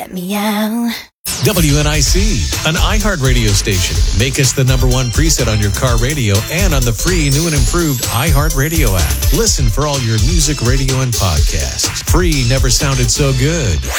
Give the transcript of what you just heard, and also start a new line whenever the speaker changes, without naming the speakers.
Let me out.
WNIC, an iHeart radio station. Make us the number one preset on your car radio and on the free, new and improved iHeart Radio app. Listen for all your music, radio, and podcasts. Free never sounded so good.